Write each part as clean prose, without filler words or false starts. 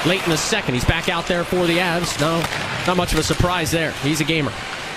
late in the second. He's back out there for the Avs. No, not much of a surprise there. He's a gamer.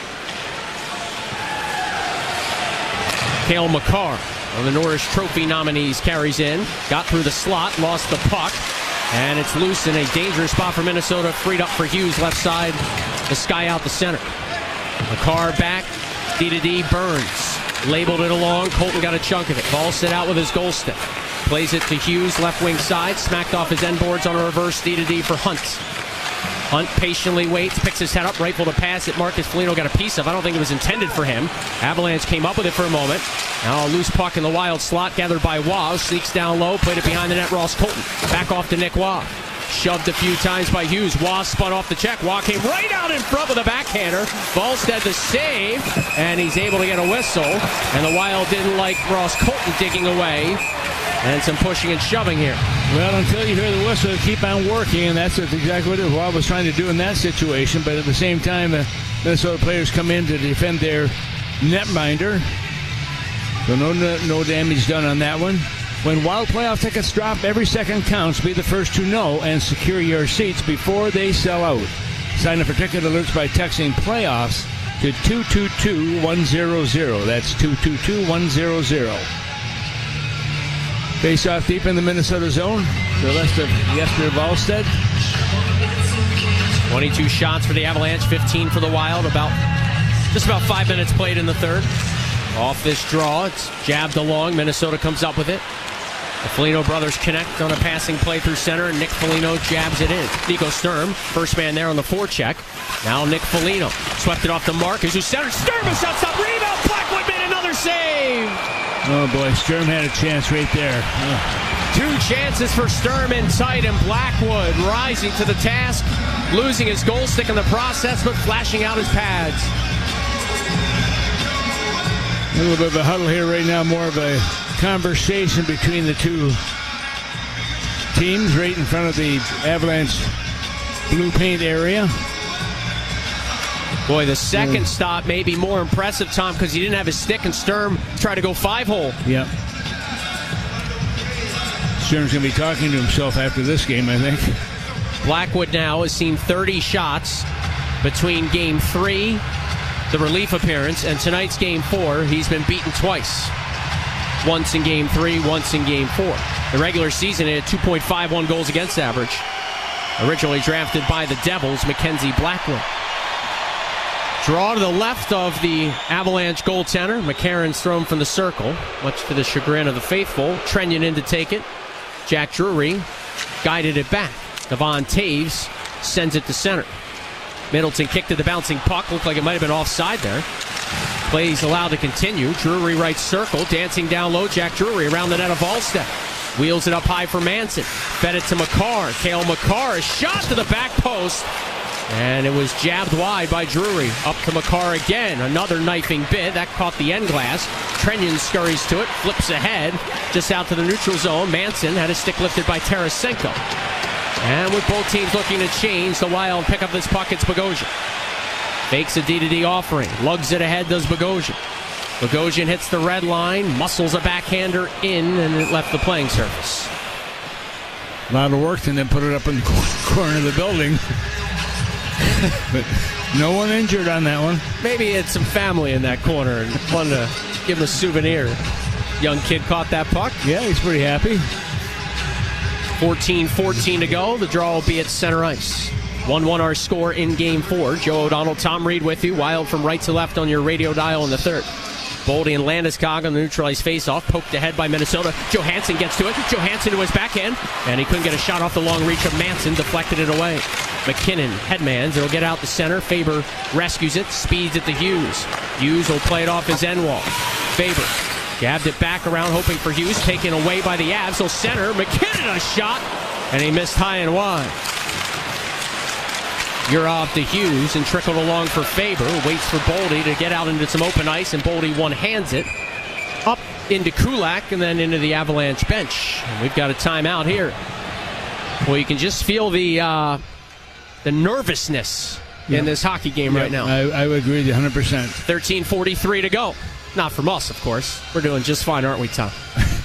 Cale Makar, one of the Norris Trophy nominees, carries in. Got through the slot, lost the puck. And it's loose in a dangerous spot for Minnesota. Freed up for Hughes, left side. The sky out the center. Makar back. D-to-D, Burns. Labeled it along. Colton got a chunk of it. Ball set out with his goal stick. Plays it to Hughes, left wing side. Smacked off his end boards on a reverse D-to-D for Hunt. Hunt patiently waits, picks his head up, rifle to pass it. Marcus Foligno got a piece of. I don't think it was intended for him. Avalanche came up with it for a moment. Now a loose puck in the wild slot gathered by Waugh. Sneaks down low, played it behind the net. Ross Colton. Back off to Nick Waugh. Shoved a few times by Hughes. Waugh spun off the check. Waugh came right out in front with a backhander. Volstead the save, and he's able to get a whistle. And the Wild didn't like Ross Colton digging away. And some pushing and shoving here. Well, until you hear the whistle, keep on working, and that's exactly what Waugh was trying to do in that situation. But at the same time, Minnesota players come in to defend their netminder. So no damage done on that one. When Wild playoff tickets drop, every second counts. Be the first to know and secure your seats before they sell out. Sign up for ticket alerts by texting playoffs to 222-100. That's 222-100. Face off deep in the Minnesota zone. The left of Jesper Wallstedt. 22 shots for the Avalanche, 15 for the Wild. Just about 5 minutes played in the third. Off this draw, it's jabbed along. Minnesota comes up with it. The Foligno brothers connect on a passing play through center, and Nick Foligno jabs it in. Nico Sturm, first man there on the forecheck. Now Nick Foligno swept it off to Marcus, who centered. Sturm, a shot stop, rebound. Blackwood made another save. Oh boy, Sturm had a chance right there. Two chances for Sturm in tight, and Blackwood rising to the task, losing his goal stick in the process, but flashing out his pads. A little bit of a huddle here right now, more of a conversation between the two teams right in front of the Avalanche blue paint area. Boy, the second stop may be more impressive, Tom, because he didn't have his stick, and Sturm tried to go 5-hole. Yep. Sturm's going to be talking to himself after this game, I think. Blackwood now has seen 30 shots between Game 3, the relief appearance, and tonight's Game 4. He's been beaten twice. Once in Game 3, once in Game 4. The regular season, he had 2.51 goals against average. Originally drafted by the Devils, Mackenzie Blackwood. Draw to the left of the Avalanche goaltender. McCarron's thrown from the circle, much to the chagrin of the faithful. Trenyon in to take it. Jack Drury guided it back. Devon Taves sends it to center. Middleton kicked at the bouncing puck. Looked like it might have been offside there. Plays allowed to continue. Drury right circle. Dancing down low. Jack Drury around the net of Wallstedt. Wheels it up high for Manson. Fed it to Makar. Cale Makar. A shot to the back post. And it was jabbed wide by Drury. Up to Makar again. Another knifing bid. That caught the end glass. Trenyon scurries to it. Flips ahead. Just out to the neutral zone. Manson had his stick lifted by Tarasenko. And with both teams looking to change, the Wild pick up this puck. It's Bogosian. Fakes a D-to-D offering. Lugs it ahead, does Bogosian. Bogosian hits the red line. Muscles a backhander in, and it left the playing surface. A lot of work, and then put it up in the corner of the building. But no one injured on that one. Maybe he had some family in that corner and wanted to give him a souvenir. Young kid caught that puck. Yeah, he's pretty happy. 14-14 to go. The draw will be at center ice. 1-1 our score in Game 4. Joe O'Donnell, Tom Reed with you. Wild from right to left on your radio dial in the third. Boldy and Landeskog on the neutralized faceoff. Poked ahead by Minnesota. Johansson gets to it. Johansson to his backhand. And he couldn't get a shot off the long reach of Manson. Deflected it away. McKinnon headmans. It'll get out to center. Faber rescues it. Speeds it to Hughes. Hughes will play it off his end wall. Faber jabbed it back around, hoping for Hughes. Taken away by the Avs. So center. McKinnon a shot. And he missed high and wide. You're off to Hughes and trickled along for Faber. Waits for Boldy to get out into some open ice, and Boldy one-hands it up into Kulak and then into the Avalanche bench. And we've got a timeout here. Well, you can just feel the nervousness in this hockey game right now. I would agree with you 100%. 13:43 to go. Not from us, of course. We're doing just fine, aren't we, Tom?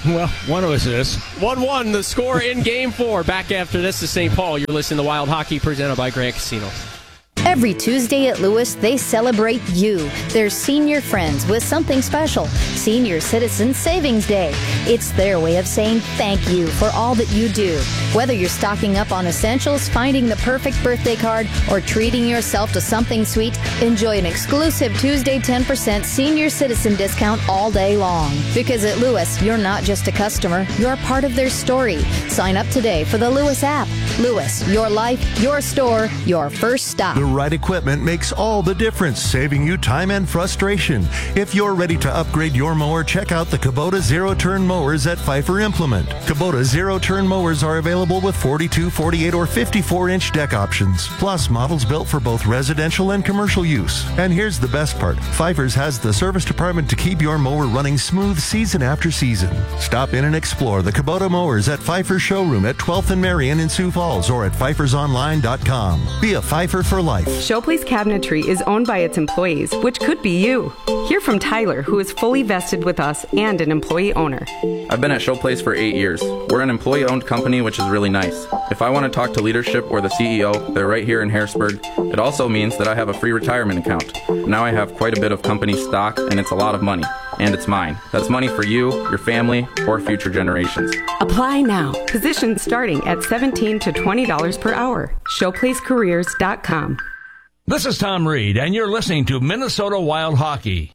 Well, one of us is. 1-1 the score in Game 4. Back after this to St. Paul. You're listening to Wild Hockey presented by Grand Casinos. Every Tuesday at Lewis, they celebrate you, their senior friends, with something special. Senior Citizen Savings Day. It's their way of saying thank you for all that you do. Whether you're stocking up on essentials, finding the perfect birthday card, or treating yourself to something sweet, enjoy an exclusive Tuesday 10% senior citizen discount all day long. Because at Lewis, you're not just a customer, you're part of their story. Sign up today for the Lewis app. Lewis, your life, your store, your first stop. The right equipment makes all the difference, saving you time and frustration. If you're ready to upgrade your mower, check out the Kubota zero-turn mowers at Pfeiffer Implement. Kubota zero-turn mowers are available with 42, 48, or 54-inch deck options, plus models built for both residential and commercial use. And here's the best part. Pfeiffer's has the service department to keep your mower running smooth season after season. Stop in and explore the Kubota mowers at Pfeiffer's showroom at 12th and Marion in Sioux Falls or at pfeiffersonline.com. Be a Pfeiffer for life. Showplace Cabinetry is owned by its employees, which could be you. Hear from Tyler, who is fully vested with us and an employee owner. I've been at Showplace for 8 years. We're an employee-owned company, which is really nice. If I want to talk to leadership or the CEO, they're right here in Harrisburg. It also means that I have a free retirement account. Now I have quite a bit of company stock, and it's a lot of money. And it's mine. That's money for you, your family, or future generations. Apply now. Positions starting at $17 to $20 per hour. ShowplaceCareers.com. This is Tom Reed, and you're listening to Minnesota Wild Hockey.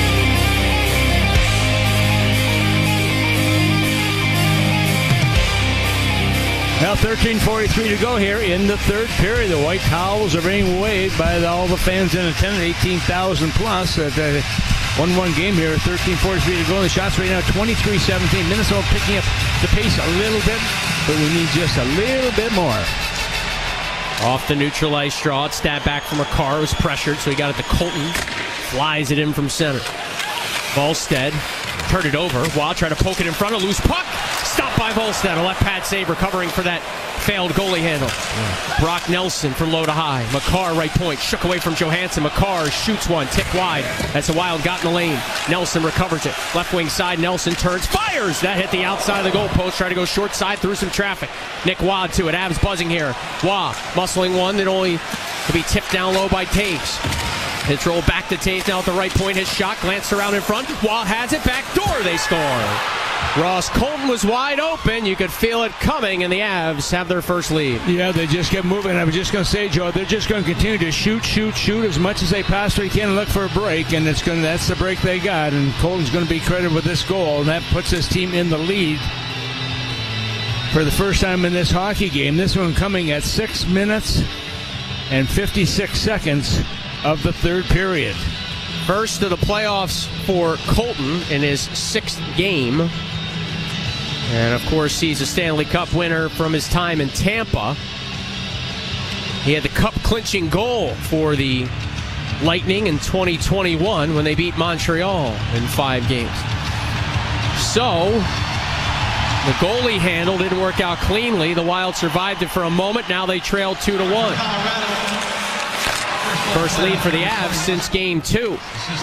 Now 13:43 to go here in the third period. The White Towels are being waved by all the fans in attendance, 18,000 plus at the 1-1 game here. 13:43 to go. The shots right now 23-17. Minnesota picking up the pace a little bit, but we need just a little bit more. Off the neutralized straw. It's stabbed back from Makar. It was pressured, so he got it to Colton. Flies it in from center. Volstead turned it over. Waugh tried to poke it in front. A loose puck. Stopped by Volstead. A left pad save, recovering for that failed goalie handle. Yeah. Brock Nelson from low to high. Makar right point. Shook away from Johansson. Makar shoots one. Tipped wide. That's a Wild got in the lane. Nelson recovers it. Left wing side. Nelson turns. Fires! That hit the outside of the goalpost. Tried to go short side through some traffic. Nick Waugh to it. Avs buzzing here. Waugh muscling one that only could be tipped down low by Taves. It's rolled back to Taves now at the right point. His shot glanced around in front. Waugh has it. Back door. They score. Ross Colton was wide open. You could feel it coming, and the Avs have their first lead. Yeah, they just kept moving. I was just going to say, Joe, they're just going to continue to shoot as much as they possibly can and look for a break, and that's the break they got, and Colton's going to be credited with this goal, and that puts his team in the lead for the first time in this hockey game. This one coming at 6 minutes and 56 seconds of the third period. First of the playoffs for Colton in his sixth game. And, of course, he's a Stanley Cup winner from his time in Tampa. He had the cup-clinching goal for the Lightning in 2021 when they beat Montreal in 5 games. So, the goalie handle didn't work out cleanly. The Wild survived it for a moment. Now they trail 2-1. First lead for the Avs since Game 2.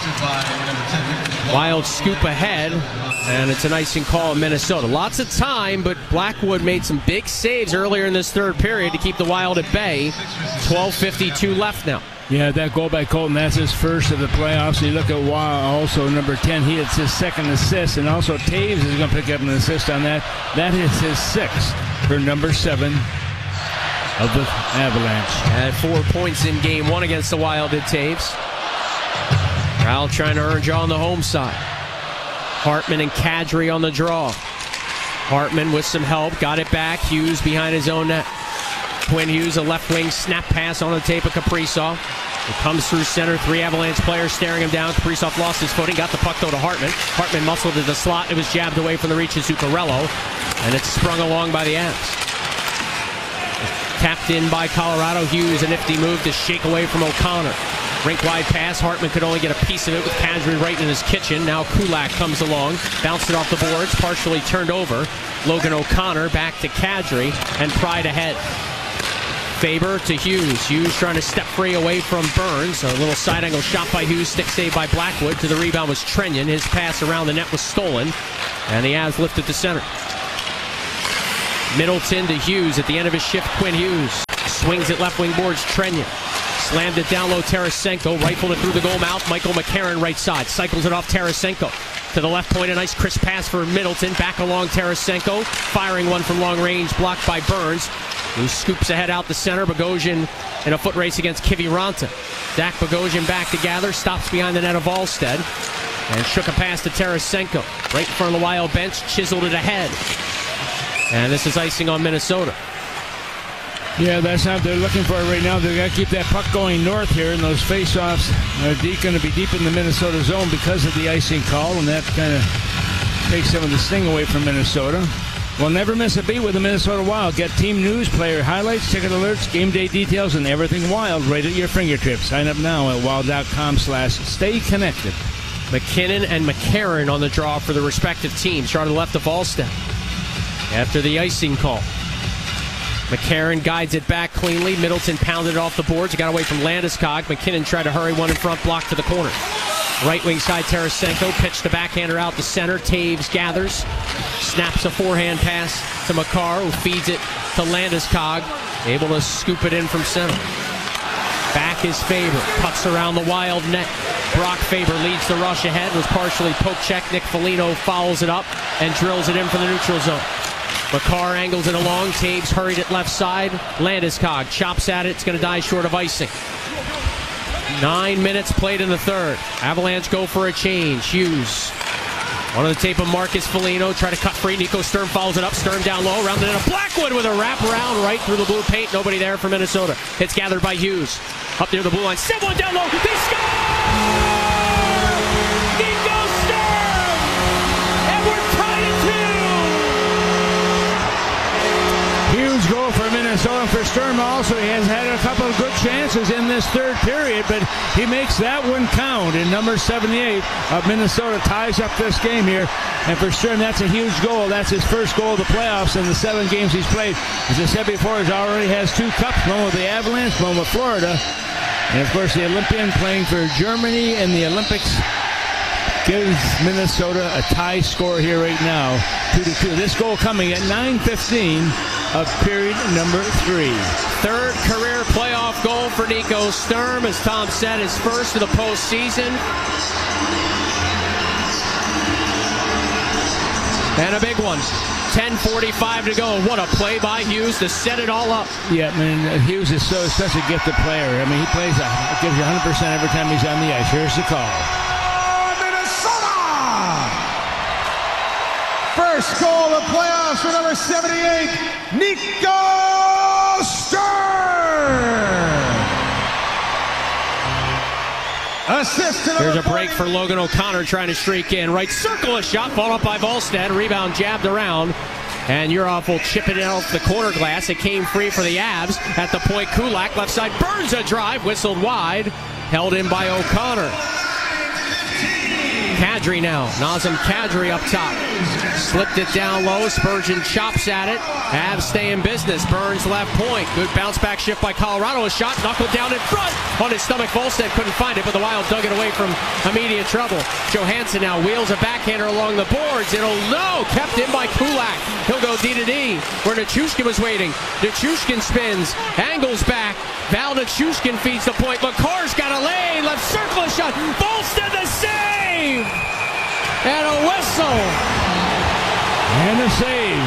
Wild scoop ahead, and it's an icing call in Minnesota. Lots of time, but Blackwood made some big saves earlier in this third period to keep the Wild at bay. 12:52 left now. Yeah, that goal by Colton, that's his first of the playoffs. You look at Waugh, also number 10, he hits his second assist, and also Taves is going to pick up an assist on that. That is his sixth for number 7 of the Avalanche. Had 4 points in Game 1 against the Wild at Taves. Ral trying to earn draw on the home side. Hartman and Kadri on the draw. Hartman with some help, got it back. Hughes behind his own net. Quinn Hughes, a left wing snap pass on the tape of Kaprizov. It comes through center, 3 Avalanche players staring him down. Kaprizov lost his footing, got the puck though to Hartman. Hartman muscled to the slot, it was jabbed away from the reach of Zuccarello, and it's sprung along by the Avs. Tapped in by Colorado. Hughes, a nifty move to shake away from O'Connor. Rink-wide pass. Hartman could only get a piece of it with Kadri right in his kitchen. Now Kulak comes along. Bounced it off the boards. Partially turned over. Logan O'Connor back to Kadri. And Pride ahead. Faber to Hughes. Hughes trying to step free away from Burns. A little side angle shot by Hughes. Stick save by Blackwood. To the rebound was Trenyon. His pass around the net was stolen. And the Avs lift it to center. Middleton to Hughes at the end of his shift. Quinn Hughes swings it left wing boards. Trenyon slammed it down low. Tarasenko rifled it through the goal mouth. Michael McCarron right side cycles it off Tarasenko to the left point. A nice crisp pass for Middleton. Back along Tarasenko, firing one from long range, blocked by Burns, who scoops ahead out the center. Bogosian in a foot race against Kiviranta. Zach Bogosian back to gather, stops behind the net of Alstead, and shook a pass to Tarasenko right in front of the Wild bench, chiseled it ahead. And this is icing on Minnesota. Yeah, that's how they're looking for it right now. They've got to keep that puck going north here, and those face-offs are going to be deep in the Minnesota zone because of the icing call, and that kind of takes some of the sting away from Minnesota. Well, never miss a beat with the Minnesota Wild. Get team news, player highlights, ticket alerts, game day details, and everything Wild right at your fingertips. Sign up now at wild.com/stay connected. McKinnon and McCarron on the draw for the respective teams. Try to the left of Alstead after the icing call. McCarron guides it back cleanly. Middleton pounded it off the boards. It got away from Landeskog. McKinnon tried to hurry one in front, blocked to the corner. Right wing side, Tarasenko pitched the backhander out the center. Taves gathers, snaps a forehand pass to Makar, who feeds it to Landeskog, able to scoop it in from center. Back is Faber, cuts around the Wild net. Brock Faber leads the rush ahead, was partially poke check. Nick Foligno follows it up and drills it in from the neutral zone. Makar angles it along. Taves hurried it left side. Landeskog chops at it. It's going to die short of icing. 9 minutes played in the third. Avalanche go for a change. Hughes. On the tape of Marcus Foligno. Try to cut free. Nico Sturm follows it up. Sturm down low. Around the net of Blackwood with a wraparound right through the blue paint. Nobody there for Minnesota. It's gathered by Hughes. Up near the blue line. Step one down low. They score! Nico Sturm! And we're tied at 2! Huge goal for Minnesota. For Sturm also, he has had a couple of good chances in this third period, but he makes that one count. And number 78 of Minnesota ties up this game here. And for Sturm, that's a huge goal. That's his first goal of the playoffs in the 7 games he's played. As I said before, he already has 2 cups, one with the Avalanche, one with Florida. And of course, the Olympian playing for Germany in the Olympics gives Minnesota a tie score here right now, 2-2. This goal coming at 9:15 of period number 3. Third career playoff goal for Nico Sturm, as Tom said, his first of the postseason. And a big one. 10:45 to go. What a play by Hughes to set it all up. Yeah, man, Hughes is such a gifted player. I mean, he plays, gives you 100% every time he's on the ice. Here's the call. First goal of playoffs for number 78, Nico Sturm. Assist to number Here's a break 40. for Logan O'Connor trying to streak in. Right circle, a shot, followed up by Volstead. Rebound jabbed around. And Urov will chip it off the corner glass. It came free for the Avs. At the point, Kulak, left side, burns a drive, whistled wide. Held in by O'Connor. Kadri now. Nazem Kadri up top. Slipped it down low. Spurgeon chops at it. Avs stay in business. Burns left point. Good bounce back shift by Colorado. A shot knuckled down in front. On his stomach, Volstead couldn't find it, but the Wild dug it away from immediate trouble. Johansson now wheels a backhander along the boards. Kept in by Kulak. He'll go D to D where Nichushkin was waiting. Nichushkin spins. Angles back. Val Nichushkin feeds the point. Makar's got a lane. Left circle a shot. Volstead the save. And a whistle. And a save.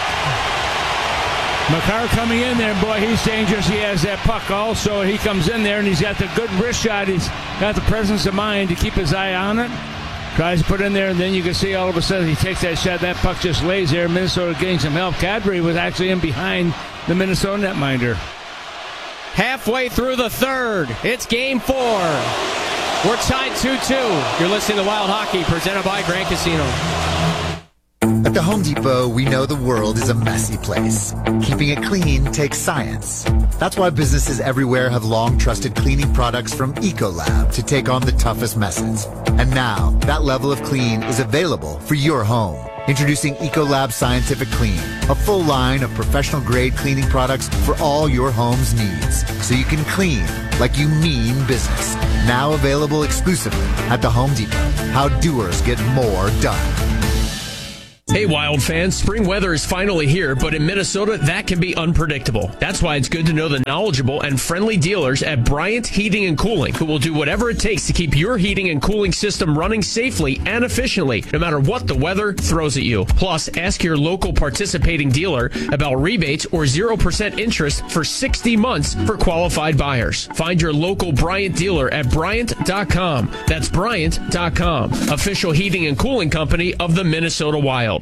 Makar coming in there, boy, he's dangerous. He has that puck also. He comes in there and he's got the good wrist shot. He's got the presence of mind to keep his eye on it. Tries to put it in there, and then you can see all of a sudden he takes that shot. That puck just lays there. Minnesota getting some help. Kadri was actually in behind the Minnesota netminder. Halfway through the third. It's game 4. We're tied 2-2. You're listening to Wild Hockey, presented by Grand Casino. At the Home Depot, we know the world is a messy place. Keeping it clean takes science. That's why businesses everywhere have long trusted cleaning products from Ecolab to take on the toughest messes. And now, that level of clean is available for your home. Introducing Ecolab Scientific Clean, a full line of professional-grade cleaning products for all your home's needs, so you can clean like you mean business. Now available exclusively at the Home Depot. How doers get more done. Hey, Wild fans, spring weather is finally here, but in Minnesota, that can be unpredictable. That's why it's good to know the knowledgeable and friendly dealers at Bryant Heating and Cooling, who will do whatever it takes to keep your heating and cooling system running safely and efficiently, no matter what the weather throws at you. Plus, ask your local participating dealer about rebates or 0% interest for 60 months for qualified buyers. Find your local Bryant dealer at Bryant.com. That's Bryant.com, official heating and cooling company of the Minnesota Wild.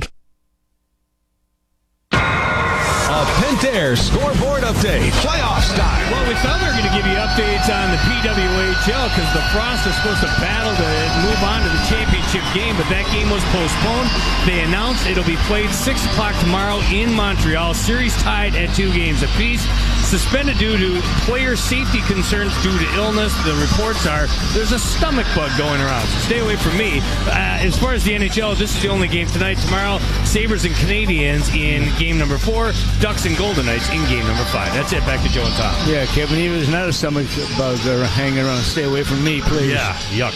A Pentair scoreboard update, playoff style. Well, we thought we were going to give you updates on the PWHL because the Frost is supposed to battle to move on to the championship game, but that game was postponed. They announced it'll be played 6 o'clock tomorrow in Montreal. Series tied at 2 games apiece. Suspended due to player safety concerns due to illness. The reports are there's a stomach bug going around, so stay away from me. As far as the NHL, this is the only game tonight. Tomorrow, Sabres and Canadiens in game number 4, Ducks and Golden Knights in game number 5. That's it. Back to Joe and Tom. Yeah, Kevin, even there's not a stomach bug hanging around. Stay away from me, please. Yeah, yuck.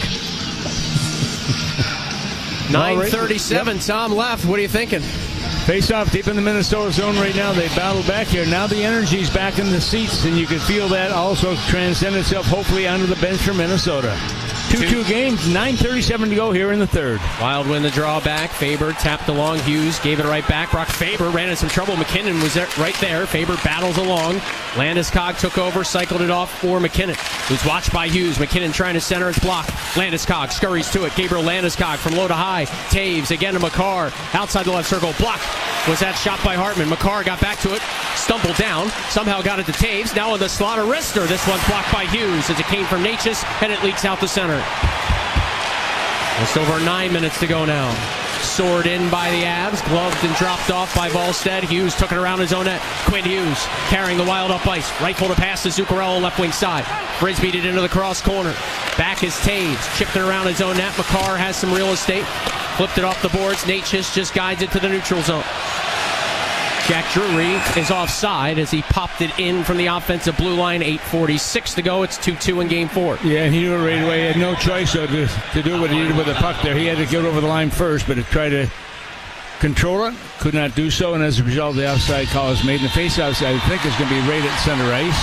9:37, Tom left. What are you thinking? Face off deep in the Minnesota zone right now. They battle back here. Now the energy's back in the seats, and you can feel that also transcend itself hopefully onto the bench for Minnesota. 2-2 games, 9:37 to go here in the third. Wild win the draw back. Faber tapped along. Hughes gave it right back. Brock Faber ran into some trouble. McKinnon was there, right there. Faber battles along. Landeskog took over, cycled it off for McKinnon, who's watched by Hughes. McKinnon trying to center his block. Landeskog scurries to it. Gabriel Landeskog from low to high. Taves again to Makar. Outside the left circle. Block. Was that shot by Hartman? Makar got back to it. Stumbled down. Somehow got it to Taves. Now on the slot, a wrister. This one's blocked by Hughes as it came from Natchez, and it leaks out the center. Just over 9 minutes to go now. Soared in by the Avs, gloved and dropped off by Volstead. Hughes took it around his own net. Quinn Hughes carrying the Wild up ice. Rifled a pass to Zuccarello, left wing side. Frisbeed it into the cross corner. Back is Taves, chipped it around his own net. Makar has some real estate. Flipped it off the boards. Natchez just guides it to the neutral zone. Jack Drury is offside as he popped it in from the offensive blue line. 8:46 to go. It's 2-2 in game 4. Yeah, and he knew it right away. He had no choice to do what he did with the puck there. He had to get over the line first, but to try to control it, could not do so, and as a result, the offside call is made. And the face-off, I think, is going to be right at center ice.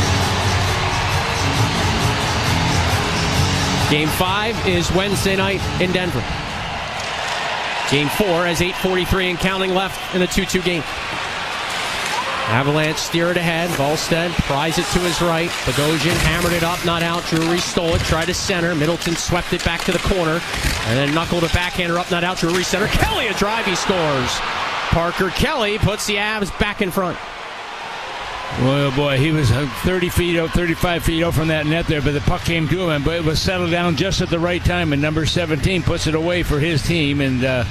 Game 5 is Wednesday night in Denver. Game 4 has 8:43 and counting left in the 2-2 game. Avalanche steer it ahead. Volstead pries it to his right. Bogosian hammered it up, not out. Drury stole it, tried to center. Middleton swept it back to the corner, and then knuckled a backhander up, not out. Drury center. Kelly a drive, he scores. Parker Kelly puts the Avs back in front. Well, boy, he was 30 feet out, 35 feet out from that net there, but the puck came to him, but it was settled down just at the right time, and number 17 puts it away for his team, and the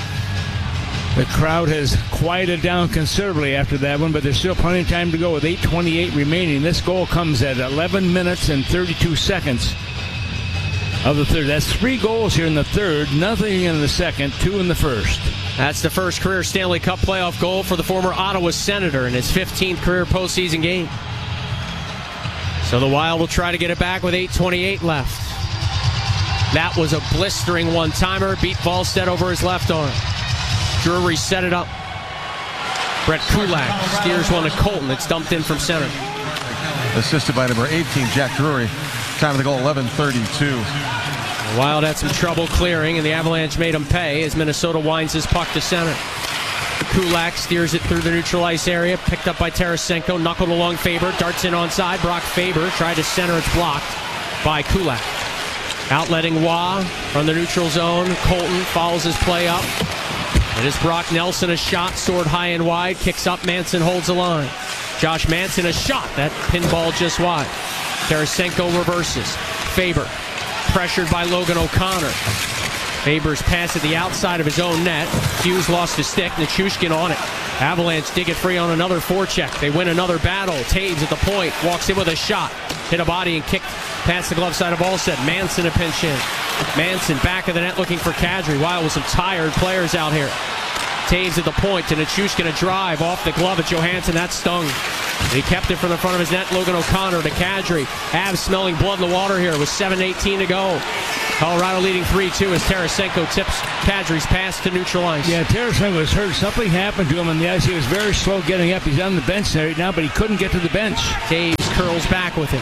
crowd has quieted down considerably after that one, but there's still plenty of time to go with 8:28 remaining. This goal comes at 11 minutes and 32 seconds of the third. That's 3 goals here in the third, nothing in the second, 2 in the first. That's the first career Stanley Cup playoff goal for the former Ottawa Senator in his 15th career postseason game. So the Wild will try to get it back with 8:28 left. That was a blistering one-timer. Beat Volstead over his left arm. Drury set it up. Brett Kulak steers one to Colton. It's dumped in from center. Assisted by number 18, Jack Drury. Time of the goal, 11:32. The Wild had some trouble clearing, and the Avalanche made him pay as Minnesota winds his puck to center. Kulak steers it through the neutral ice area, picked up by Tarasenko, knuckled along Faber, darts in onside. Brock Faber tried to center, it's blocked by Kulak. Outletting Waugh from the neutral zone. Colton follows his play up. It is Brock Nelson, a shot, soared high and wide, kicks up, Manson holds the line. Josh Manson, a shot, that pinball just wide. Tarasenko reverses. Faber, pressured by Logan O'Connor. Faber's pass at the outside of his own net. Hughes lost his stick, Nichushkin on it. Avalanche dig it free on another forecheck. They win another battle. Taves at the point, walks in with a shot. Hit a body and kicked past the glove side of Volstead. Manson a pinch in. Manson back of the net looking for Kadri. Wild with some tired players out here. Taves at the point, and Nichushkin a drive off the glove of Johansson. That stung. He kept it from the front of his net. Logan O'Connor to Kadri. Avs smelling blood in the water here with 7:18 to go. Colorado leading 3-2 as Tarasenko tips Kadri's pass to neutral ice. Yeah, Tarasenko was hurt. Something happened to him on the ice. He was very slow getting up. He's on the bench right now, but he couldn't get to the bench. Taves curls back with it.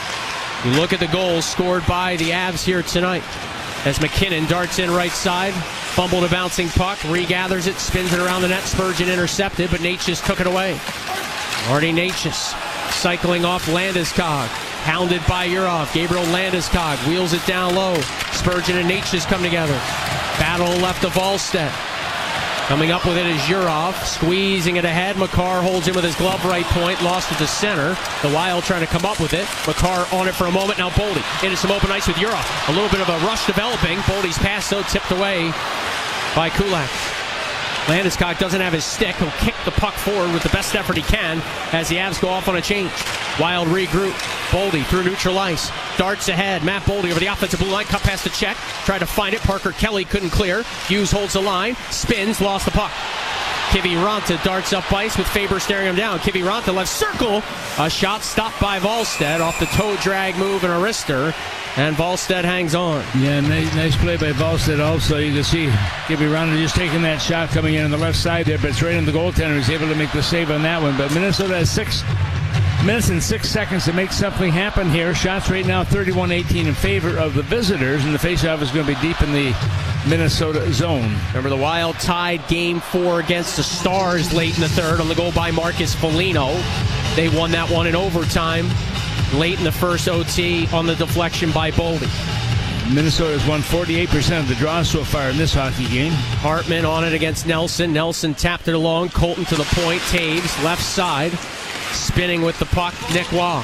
You look at the goals scored by the Avs here tonight as McKinnon darts in right side. Fumbled a bouncing puck. Regathers it, spins it around the net. Spurgeon intercepted, but Natchez took it away. Marty Natchez cycling off Landeskog. Hounded by Urov. Gabriel Landeskog wheels it down low. Spurgeon and Natchez come together. Battle left of Wallstedt. Coming up with it is Urov. Squeezing it ahead. Makar holds in with his glove right point. Lost it to center. The Wild trying to come up with it. Makar on it for a moment. Now Boldy into some open ice with Urov. A little bit of a rush developing. Boldy's pass though tipped away by Kulak. Landeskog doesn't have his stick. He'll kick the puck forward with the best effort he can as the Avs go off on a change. Wild regroup. Boldy through neutral ice. Darts ahead. Matt Boldy over the offensive blue line. Cut past the check. Tried to find it. Parker Kelly couldn't clear. Hughes holds the line. Spins. Lost the puck. Kiviranta darts up ice with Faber staring him down. Kiviranta left circle. A shot stopped by Wallstedt off the toe drag move and a wrister. And Wallstedt hangs on. Yeah, nice play by Wallstedt also. You can see Kiviranta just taking that shot coming in on the left side there, but it's right in the goaltender. He's able to make the save on that one. But Minnesota has 6 minutes and 6 seconds to make something happen here. Shots right now 31-18 in favor of the visitors, and the faceoff is going to be deep in the Minnesota zone. Remember, the Wild tied Game 4 against the Stars late in the third on the goal by Marcus Foligno. They won that one in overtime late in the first OT on the deflection by Boldy. Minnesota's won 48% of the draws so far in this hockey game. Hartman on it against Nelson. Nelson tapped it along. Colton to the point. Taves left side. Spinning with the puck, Nick Waugh.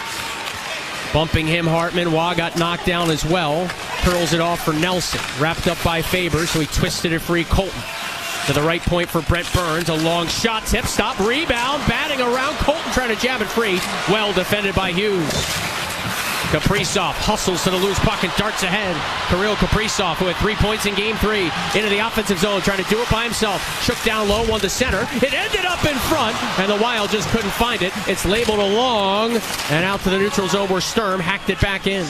Bumping him, Hartman. Waugh got knocked down as well. Curls it off for Nelson. Wrapped up by Faber, so he twisted it free. Colton to the right point for Brent Burns. A long shot, tip, stop, rebound, batting around. Colton trying to jab it free. Well defended by Hughes. Kaprizov hustles to the loose puck and darts ahead. Kirill Kaprizov, who had 3 points in Game 3, into the offensive zone, trying to do it by himself. Shook down low, one to center. It ended up in front, and the Wild just couldn't find it. It's labeled along, and out to the neutral zone where Sturm hacked it back in.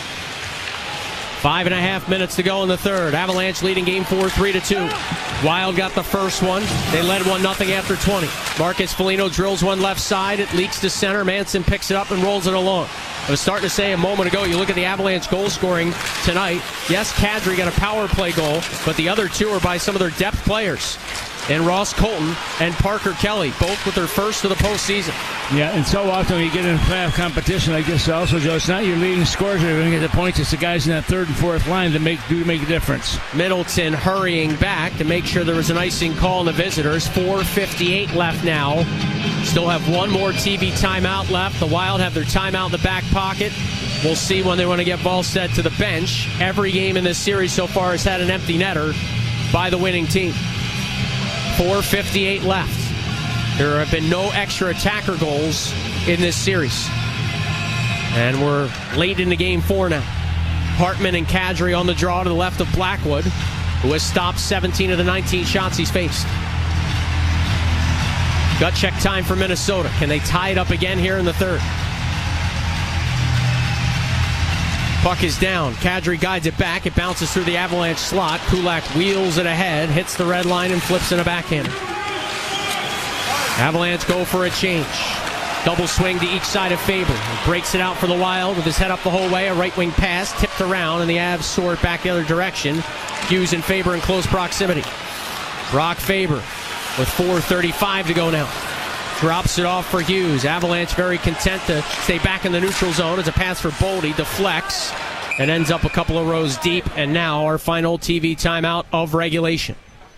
5.5 minutes to go in the third. Avalanche leading Game 4 3-2. Wild got the first one. They led 1-0 after 20. Marcus Foligno drills one left side. It leaks to center. Manson picks it up and rolls it along. I was starting to say a moment ago, you look at the Avalanche goal scoring tonight. Yes, Kadri got a power play goal, but the other two are by some of their depth players. And Ross Colton and Parker Kelly, both with their first of the postseason. Yeah, and so often when you get in playoff competition, I guess also, Joe, it's not your leading scorers that are going to get the points. It's the guys in that third and fourth line that make a difference. Middleton hurrying back to make sure there was an icing call on the visitors. 4:58 left now. Still have one more TV timeout left. The Wild have their timeout in the back pocket. We'll see when they want to get Wallstedt to the bench. Every game in this series so far has had an empty netter by the winning team. 4:58 left. There have been no extra attacker goals in this series. And we're late into Game 4 now. Hartman and Kadri on the draw to the left of Blackwood, who has stopped 17 of the 19 shots he's faced. Gut check time for Minnesota. Can they tie it up again here in the third? Puck is down. Kadri guides it back. It bounces through the Avalanche slot. Kulak wheels it ahead, hits the red line, and flips in a backhander. Avalanche go for a change. Double swing to each side of Faber. He breaks it out for the Wild with his head up the whole way. A right wing pass tipped around, and the Avs soar it back the other direction. Hughes and Faber in close proximity. Brock Faber with 4:35 to go now. Drops it off for Hughes. Avalanche very content to stay back in the neutral zone. It's a pass for Boldy. Deflects and ends up a couple of rows deep. And now our final TV timeout of regulation.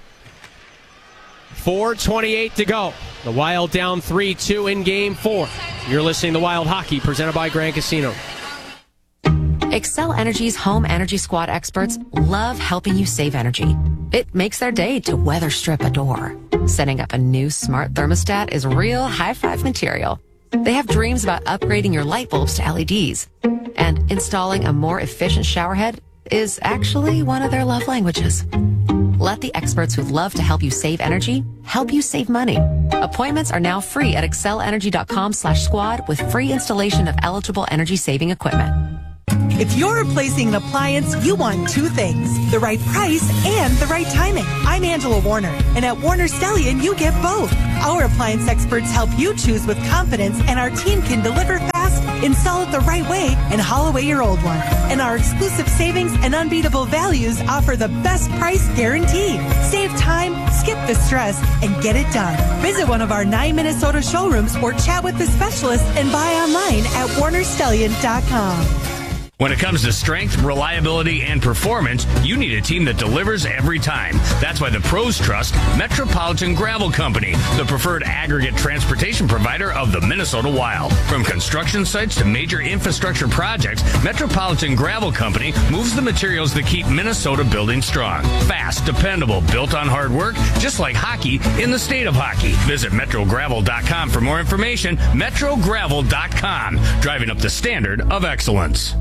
4:28 to go. The Wild down 3-2 in Game 4. You're listening to Wild Hockey, presented by Grand Casino. Xcel Energy's home energy squad experts love helping you save energy. It makes their day to weather strip a door. Setting up a new smart thermostat is real high-five material. They have dreams about upgrading your light bulbs to LEDs. And installing a more efficient showerhead is actually one of their love languages. Let the experts who love to help you save energy help you save money. Appointments are now free at excelenergy.com/squad with free installation of eligible energy-saving equipment. If you're replacing an appliance, you want two things, the right price and the right timing. I'm Angela Warner, and at Warner Stellian, you get both. Our appliance experts help you choose with confidence, and our team can deliver fast, install it the right way, and haul away your old one. And our exclusive savings and unbeatable values offer the best price guaranteed. Save time, skip the stress, and get it done. Visit one of our 9 Minnesota showrooms or chat with the specialist and buy online at warnerstellian.com. When it comes to strength, reliability, and performance, you need a team that delivers every time. That's why the pros trust Metropolitan Gravel Company, the preferred aggregate transportation provider of the Minnesota Wild. From construction sites to major infrastructure projects, Metropolitan Gravel Company moves the materials that keep Minnesota building strong. Fast, dependable, built on hard work, just like hockey in the state of hockey. Visit MetroGravel.com for more information. MetroGravel.com, driving up the standard of excellence.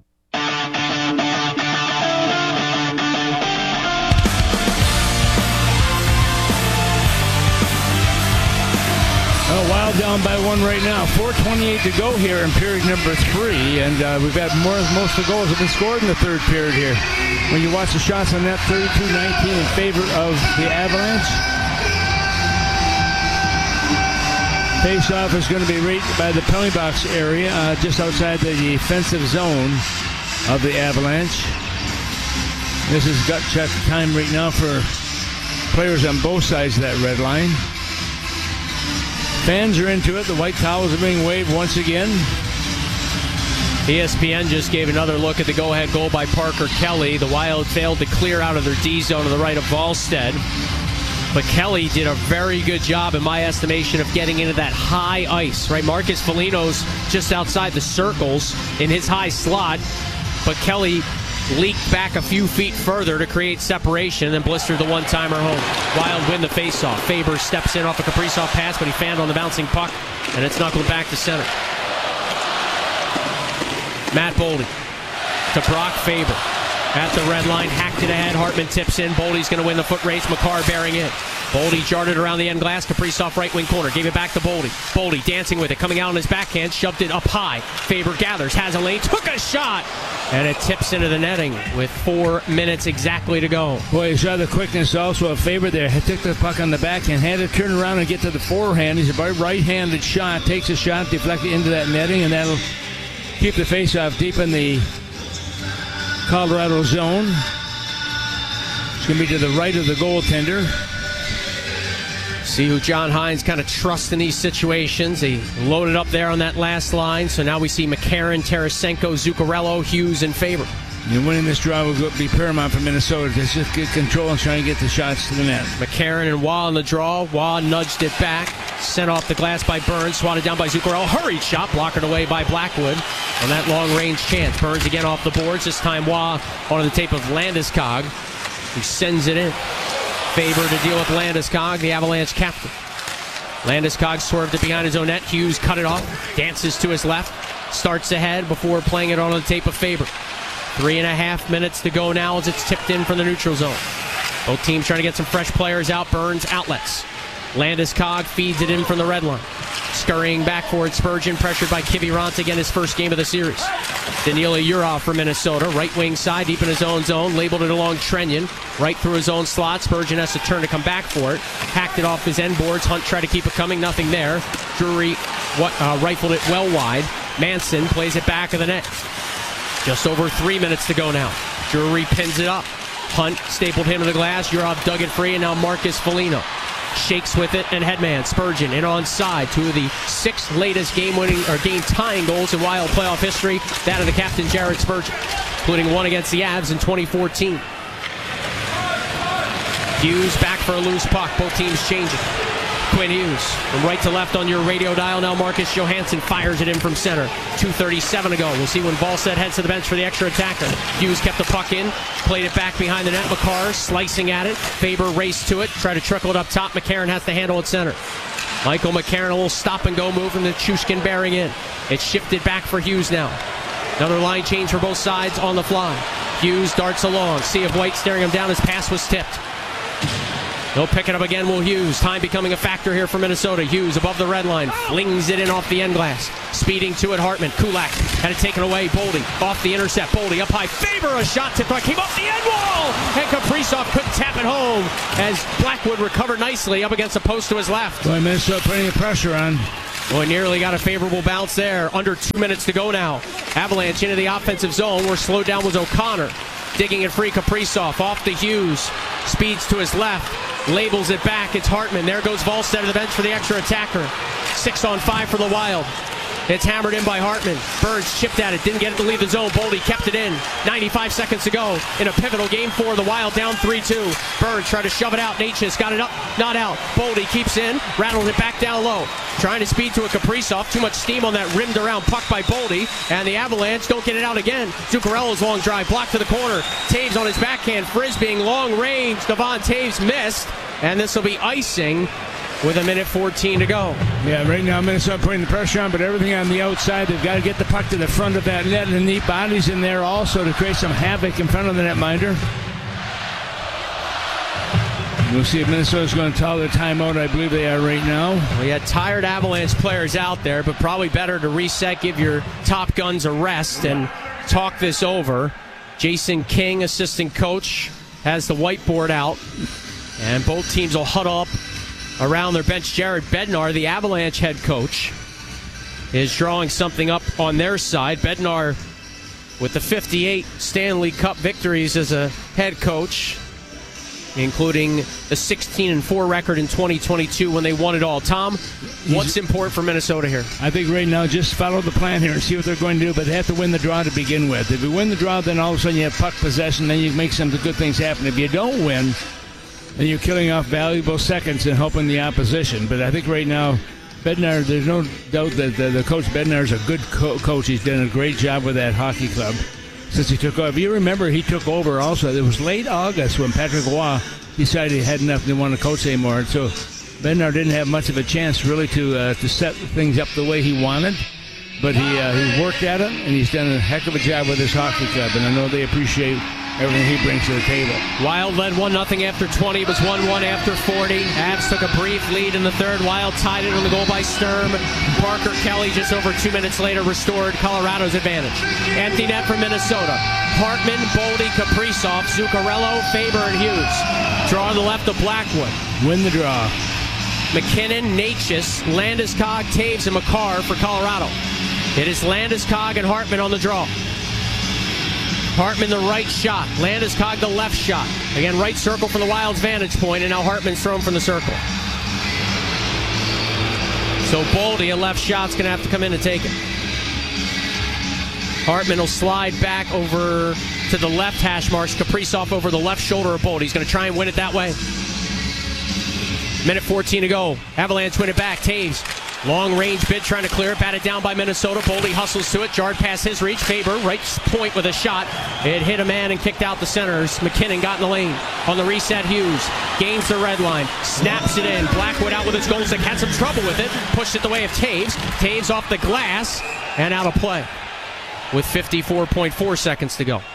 Wild down by one right now. 4:28 to go here in period number 3, and we've had most of the goals have been scored in the third period here. When you watch the shots on net, 32-19 in favor of the Avalanche. Face-off is going to be right by the penalty box area, just outside the defensive zone of the Avalanche. This is gut check time right now for players on both sides of that red line. Fans are into it. The white towels are being waved once again. ESPN just gave another look at the go-ahead goal by Parker Kelly. The Wild failed to clear out of their D zone to the right of Wallstedt. But Kelly did a very good job, in my estimation, of getting into that high ice. Right, Marcus Foligno's just outside the circles in his high slot. But Kelly leaked back a few feet further to create separation and then blistered the one-timer home. Wild win the faceoff. Faber steps in off a Kaprizov pass, but he fanned on the bouncing puck, and it's knuckled back to center. Matt Boldy to Brock Faber. At the red line, hacked it ahead. Hartman tips in. Boldy's going to win the foot race. Makar bearing in. Boldy jarred it around the end glass. Kaprizov right wing corner. Gave it back to Boldy. Boldy dancing with it. Coming out on his backhand. Shoved it up high. Faber gathers. Has a lane. Took a shot. And it tips into the netting with 4 minutes exactly to go. Boy, you saw the quickness also of Faber there. He took the puck on the backhand. Had to turn around and get to the forehand. He's a right-handed shot. Takes a shot. Deflected into that netting. And that'll keep the faceoff deep in the Colorado zone. It's going to be to the right of the goaltender. See who John Hines kind of trusts in these situations. He loaded up there on that last line. So now we see McCarron, Tarasenko, Zuccarello, Hughes in favor. And winning this draw will be paramount for Minnesota to just get control and try and get the shots to the net. McCarron and Waugh on the draw. Waugh nudged it back. Sent off the glass by Burns. Swatted down by Zuccarello. Hurried shot. Blockered away by Blackwood on that long-range chance. Burns again off the boards. This time Waugh onto the tape of Landeskog, who sends it in. Faber to deal with Landeskog, the Avalanche captain. Landeskog swerved it behind his own net. Hughes cut it off. Dances to his left. Starts ahead before playing it on the tape of Faber. 3.5 minutes to go now as it's tipped in from the neutral zone. Both teams trying to get some fresh players out. Burns outlets. Landeskog feeds it in from the red line. Scurrying back forward, Spurgeon pressured by Kiviranta, again his first game of the series. Danila Urov for Minnesota, right wing side, deep in his own zone, labeled it along Trenyon, right through his own slot. Spurgeon has to turn to come back for it. Hacked it off his end boards. Hunt tried to keep it coming, nothing there. Drury rifled it well wide. Manson plays it back of the net. Just over 3 minutes to go now. Drury pins it up. Hunt stapled him to the glass. Urov dug it free, and now Marcus Foligno shakes with it, and headman Spurgeon in onside. 2 of the 6 latest game-tying goals in Wild playoff history. That of the captain Jared Spurgeon, including one against the Avs in 2014. Hughes back for a loose puck. Both teams changing. Quinn Hughes from right to left on your radio dial. Now Marcus Johansson fires it in from center. 2:37 to go. We'll see when Wallstedt heads to the bench for the extra attacker. Hughes kept the puck in, played it back behind the net. Makar slicing at it. Faber raced to it, tried to trickle it up top. McCarron has the handle at center. Michael McCarron, a little stop-and-go move from the Chushkin bearing in. It's shifted back for Hughes now. Another line change for both sides on the fly. Hughes darts along. Sea of White staring him down. His pass was tipped. They'll pick it up again, Will Hughes. Time becoming a factor here for Minnesota. Hughes above the red line, flings it in off the end glass. Speeding to it, Hartman. Kulak had it taken away. Boldy off the intercept. Boldy up high. Faber, a shot tipped right. Came off the end wall. And Kaprizov couldn't tap it home as Blackwood recovered nicely up against the post to his left. Boy, Minnesota putting the pressure on. Boy, nearly got a favorable bounce there. Under 2 minutes to go now. Avalanche into the offensive zone. Where slowed down was O'Connor. Digging it free, Kaprizov off to Hughes. Speeds to his left. Labels it back. It's Hartman. There goes Volstead to the bench for the extra attacker. 6-on-5 for the Wild. It's hammered in by Hartman. Burns chipped at it. Didn't get it to leave the zone. Boldy kept it in. 95 seconds to go in a pivotal game 4. The Wild down 3-2. Burns tried to shove it out. Natchez got it up. Not out. Boldy keeps in. Rattles it back down low. Trying to speed to a Kaprizov. Too much steam on that rimmed around puck by Boldy. And the Avalanche don't get it out again. Zuccarello's long drive. Blocked to the corner. Taves on his backhand. Frisbeing long range. Devon Taves missed. And this will be icing with 1:14 to go. Yeah, right now Minnesota putting the pressure on, but everything on the outside. They've got to get the puck to the front of that net, and the neat bodies in there also to create some havoc in front of the netminder. We'll see if Minnesota's going to call their timeout. I believe they are right now. We had tired Avalanche players out there, but probably better to reset, give your top guns a rest, and talk this over. Jason King, assistant coach, has the whiteboard out, and both teams will huddle up around their bench. Jared Bednar, the Avalanche head coach, is drawing something up on their side. Bednar with the 58 Stanley Cup victories as a head coach, including the 16-4 record in 2022 when they won it all. Tom, what's important for Minnesota here? I think right now just follow the plan here and see what they're going to do, but they have to win the draw to begin with. If you win the draw, then all of a sudden you have puck possession, then you make some good things happen. If you don't win, and you're killing off valuable seconds and helping the opposition. But I think right now, Bednar, there's no doubt that the coach Bednar is a good coach. He's done a great job with that hockey club since he took over. If you remember, he took over also. It was late August when Patrick Roy decided he had enough and didn't want to coach anymore. And so Bednar didn't have much of a chance really to set things up the way he wanted. But he worked at it, and he's done a heck of a job with his hockey club. And I know they appreciate everything he brings to the table. Wild led 1-0 after 20. It was 1-1 after 40. Avs took a brief lead in the third. Wild tied it on the goal by Sturm. Parker Kelly just over 2 minutes later restored Colorado's advantage. Empty net for Minnesota. Hartman, Boldy, Kaprizov, Zuccarello, Faber, and Hughes. Draw on the left of Blackwood. Win the draw. McKinnon, Natchez, Landeskog, Taves, and McCarr for Colorado. It is Landeskog and Hartman on the draw. Hartman the right shot. Landeskog the left shot. Again, right circle from the Wild's vantage point, and now Hartman's thrown from the circle. So Boldy, a left shot's going to have to come in and take it. Hartman will slide back over to the left hash marks. Kaprizov over the left shoulder of Boldy. He's going to try and win it that way. 1:14 to go. Avalanche win it back. Taves. Long range bid trying to clear it. Batted down by Minnesota. Boldy hustles to it. Jarred past his reach. Faber, right point with a shot. It hit a man and kicked out the centers. McKinnon got in the lane. On the reset, Hughes gains the red line. Snaps it in. Blackwood out with his goal stick. Had some trouble with it. Pushed it the way of Taves. Taves off the glass and out of play with 54.4 seconds to go.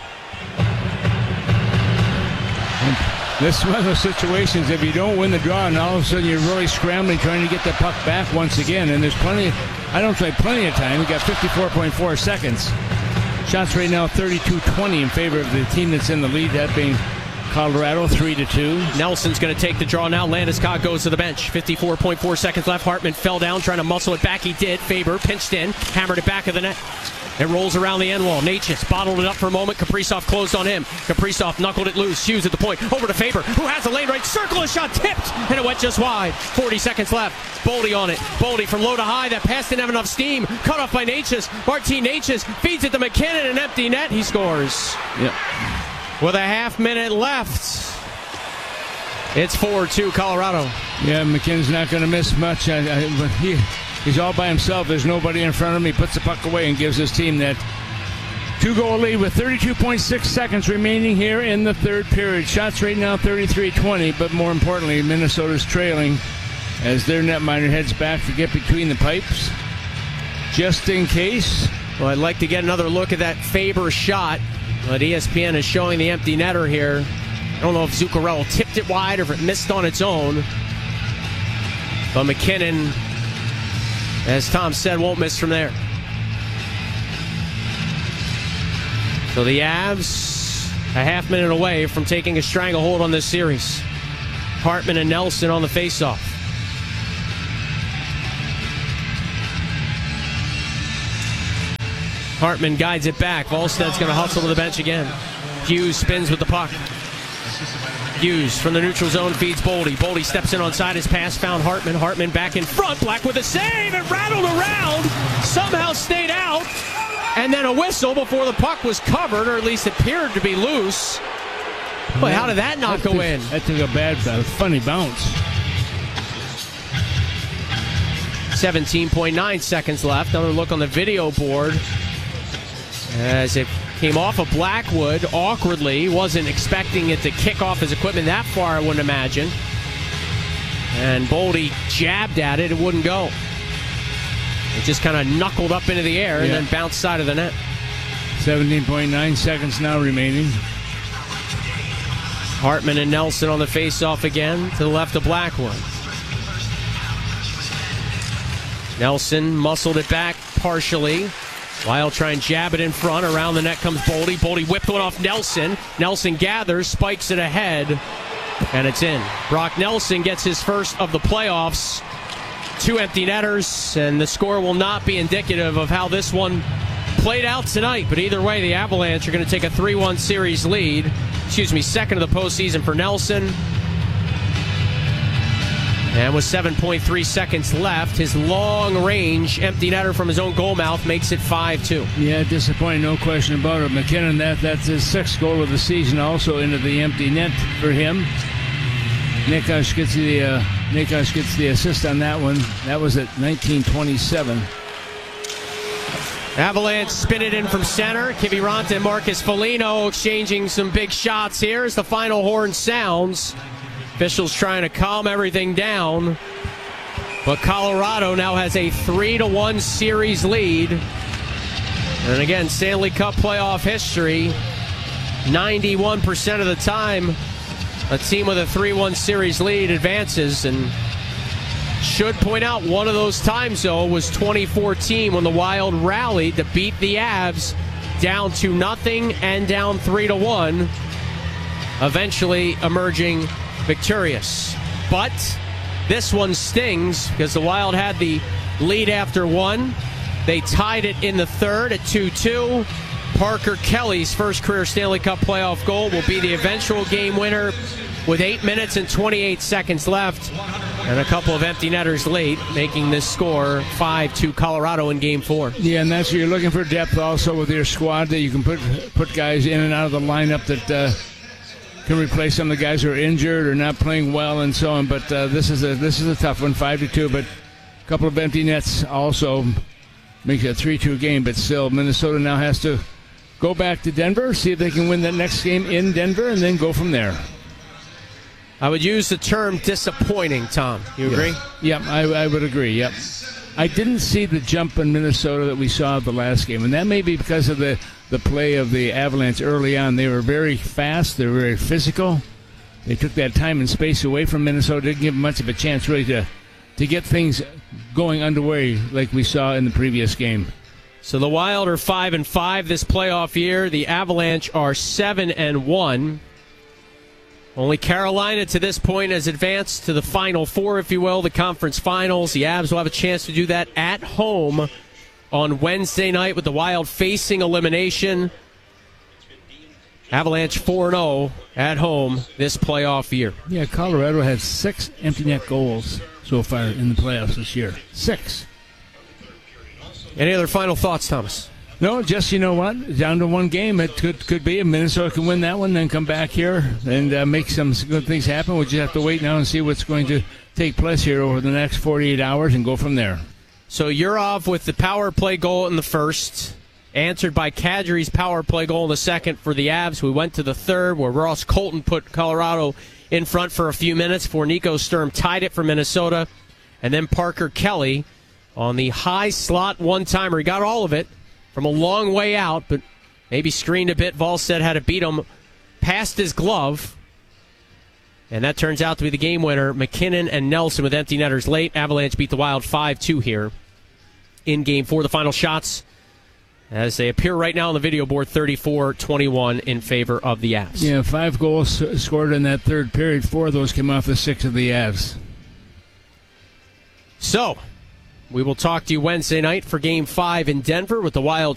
This is one of those situations, if you don't win the draw, and all of a sudden you're really scrambling trying to get the puck back once again, and there's plenty of time. We've got 54.4 seconds. Shots right now 32-20 in favor of the team that's in the lead, that being Colorado, 3-2. Nelson's going to take the draw now. Landeskog goes to the bench. 54.4 seconds left. Hartman fell down, trying to muscle it back. He did. Faber pinched in, hammered it back of the net. It rolls around the end wall. Natchez bottled it up for a moment. Kaprizov closed on him. Kaprizov knuckled it loose. Hughes at the point. Over to Faber, who has a lane right circle. A shot tipped, and it went just wide. 40 seconds left. Boldy on it. Boldy from low to high. That pass didn't have enough steam. Cut off by Natchez. Martin Natchez feeds it to McKinnon. An empty net. He scores. Yep. With a half minute left. It's 4-2 Colorado. Yeah, McKinnon's not going to miss much. He's all by himself. There's nobody in front of him. He puts the puck away and gives his team that 2-goal lead with 32.6 seconds remaining here in the third period. Shots right now 33-20, but more importantly, Minnesota's trailing as their netminder heads back to get between the pipes. Just in case. Well, I'd like to get another look at that Faber shot, but ESPN is showing the empty netter here. I don't know if Zuccarello tipped it wide or if it missed on its own. But McKinnon, as Tom said, won't miss from there. So the Avs a half minute away from taking a stranglehold on this series. Hartman and Nelson on the faceoff. Hartman guides it back. Volsted's going to hustle to the bench again. Hughes spins with the puck. Hughes from the neutral zone feeds Boldy. Boldy steps in onside. His pass found Hartman. Hartman back in front. Black with a save and rattled around. Somehow stayed out. And then a whistle before the puck was covered, or at least appeared to be loose. Boy, how did that not go in? That took a funny bounce. 17.9 seconds left. Another look on the video board as it came off of Blackwood awkwardly. Wasn't expecting it to kick off his equipment that far, I wouldn't imagine. And Boldy jabbed at it. It wouldn't go. It just kind of knuckled up into the air and then bounced side of the net. 17.9 seconds now remaining. Hartman and Nelson on the faceoff again to the left of Blackwood. Nelson muscled it back partially. Lyle try and jab it in front. Around the net comes Boldy. Boldy whipped one off Nelson. Nelson gathers, spikes it ahead, and it's in. Brock Nelson gets his first of the playoffs. 2 empty netters, and the score will not be indicative of how this one played out tonight. But either way, the Avalanche are going to take a 3-1 series lead. Second of the postseason for Nelson. And with 7.3 seconds left, his long-range empty netter from his own goal mouth makes it 5-2. Yeah, disappointing, no question about it. McKinnon, that's his 6th goal of the season, also into the empty net for him. Nikosh gets the assist on that one. That was at 19:27. Avalanche spin it in from center. Kiviranta and Marcus Foligno exchanging some big shots here as the final horn sounds. Officials trying to calm everything down. But Colorado now has a 3-1 series lead. And again, Stanley Cup playoff history, 91% of the time, a team with a 3-1 series lead advances. And should point out one of those times, though, was 2014 when the Wild rallied to beat the Avs down 2-0 and down 3-1, eventually emerging victorious. But this one stings because the Wild had the lead after one. They tied it in the third at 2-2. Parker Kelly's first career Stanley Cup playoff goal will be the eventual game winner with 8 minutes and 28 seconds left and a couple of empty netters late, making this score 5-2 Colorado in Game 4. Yeah, and that's where you're looking for depth also with your squad, that you can put guys in and out of the lineup that can replace some of the guys who are injured or not playing well and so on. But this is a tough one, 5-2. But a couple of empty nets also makes it a 3-2 game. But still, Minnesota now has to go back to Denver, see if they can win that next game in Denver, and then go from there. I would use the term disappointing, Tom. You agree? Yep, I would agree, yep. I didn't see the jump in Minnesota that we saw the last game, and that may be because of the play of the Avalanche early on. They were very fast. They were very physical. They took that time and space away from Minnesota. Didn't give them much of a chance, really, to get things going underway like we saw in the previous game. So the Wild are 5-5 this playoff year. The Avalanche are 7-1. Only Carolina to this point has advanced to the Final Four, if you will, the conference finals. The Avs will have a chance to do that at home on Wednesday night with the Wild facing elimination. Avalanche 4-0 at home this playoff year. Yeah, Colorado had 6 empty net goals so far in the playoffs this year. 6. Any other final thoughts, Thomas? No, just, you know what, down to one game. It could be. If Minnesota can win that one, then come back here and make some good things happen. We'll just have to wait now and see what's going to take place here over the next 48 hours and go from there. So you're off with the power play goal in the first, answered by Kadri's power play goal in the second for the Avs. We went to the third where Ross Colton put Colorado in front for a few minutes before Nico Sturm tied it for Minnesota. And then Parker Kelly on the high slot one-timer. He got all of it from a long way out, but maybe screened a bit. Volstead had to beat him past his glove And that turns out to be the game winner. McKinnon and Nelson with empty netters late. Avalanche beat the Wild 5-2 here in Game 4. The final shots, as they appear right now on the video board, 34-21 in favor of the Avs. Yeah, 5 goals scored in that third period. 4 of those came off the 6 of the Avs. So, we will talk to you Wednesday night for Game 5 in Denver with the Wild